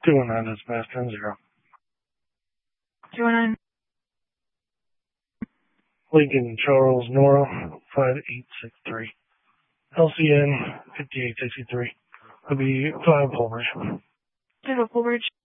219 dispatch 10-0. 219. Lincoln Charles Nora 5863. LCN 5863. Would be 5 Pulbridge. 5 Pulbridge.